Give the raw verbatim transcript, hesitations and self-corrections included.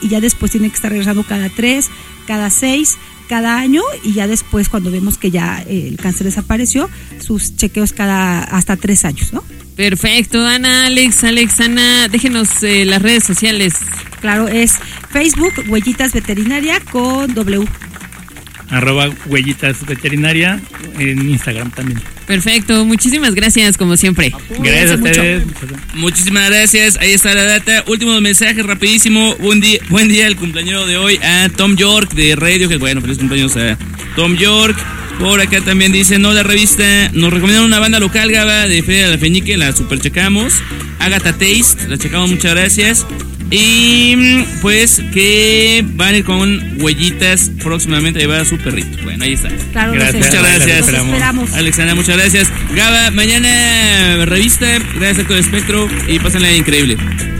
y ya después tiene que estar regresando cada tres, cada seis, cada año, y ya después cuando vemos que ya eh, el cáncer desapareció, sus chequeos cada hasta tres años, ¿no? Perfecto, Ana, Alex, Alex, Ana, déjenos eh, las redes sociales. Claro, es Facebook, Huellitas Veterinaria con W. Arroba Huellitas Veterinaria en Instagram también. Perfecto, muchísimas gracias como siempre. Gracias a ustedes. Muchísimas gracias, ahí está la data. Últimos mensajes rapidísimo. Buen día, buen día el cumpleañero de hoy a Tom York de Radiohead. Bueno, feliz cumpleaños a Tom York. Por acá también dicen, no, la revista, nos recomiendan una banda local, Gaba, de Feria de la Feñique, la super checamos. Agatha Taste, la checamos, muchas gracias. Y pues que van a ir con Huellitas próximamente a llevar a su perrito. Bueno, ahí está. Claro, gracias. Muchas gracias. Los esperamos. Alexandra, muchas gracias. Gaba, mañana revista, gracias a todo el espectro y pásenla increíble.